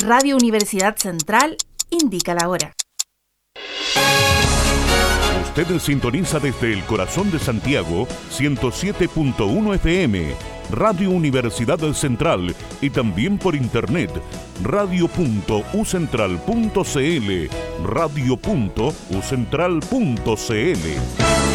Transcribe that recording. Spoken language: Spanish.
Radio Universidad Central indica la hora. Usted sintoniza desde el corazón de Santiago 107.1 FM, Radio Universidad Central, y también por internet radio.ucentral.cl, radio.ucentral.cl.